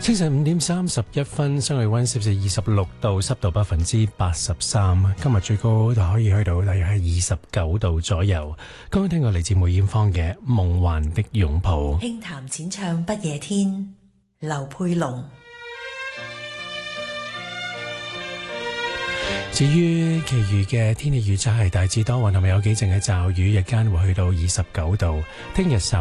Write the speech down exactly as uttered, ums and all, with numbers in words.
清晨五點三十一分，相對溫攝氏二十六度，濕度百分之八十三。今日最高就可以去到大約係二十九度左右。剛剛聽過嚟自梅艷芳嘅《夢幻的擁抱》。 輕談淺唱不夜天，劉佩龍。 至於其餘嘅天氣預測係大致多雲，同埋有幾陣嘅驟雨，日間會去到二十九度。聽日稍